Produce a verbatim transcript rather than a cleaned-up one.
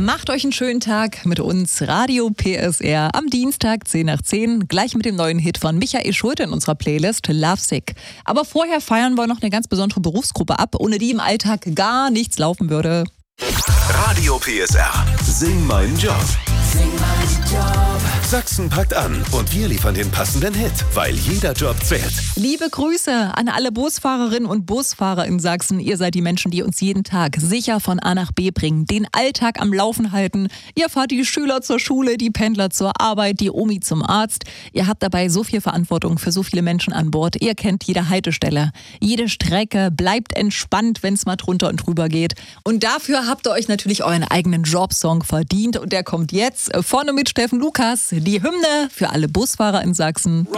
Macht euch einen schönen Tag mit uns, Radio P S R, am Dienstag zehn nach zehn, gleich mit dem neuen Hit von Michael Schulte in unserer Playlist Lovesick. Aber vorher feiern wir noch eine ganz besondere Berufsgruppe ab, ohne die im Alltag gar nichts laufen würde. Radio P S R. Sing meinen Job. Sing meinen Job. Sachsen packt an und wir liefern den passenden Hit, weil jeder Job zählt. Liebe Grüße an alle Busfahrerinnen und Busfahrer in Sachsen. Ihr seid die Menschen, die uns jeden Tag sicher von A nach B bringen, den Alltag am Laufen halten. Ihr fahrt die Schüler zur Schule, die Pendler zur Arbeit, die Omi zum Arzt. Ihr habt dabei so viel Verantwortung für so viele Menschen an Bord. Ihr kennt jede Haltestelle, jede Strecke. Bleibt entspannt, wenn es mal drunter und drüber geht. Und dafür habt ihr euch natürlich euren eigenen Jobsong verdient. Und der kommt jetzt vorne mit Steffen Lukas. Die Hymne für alle Busfahrer in Sachsen.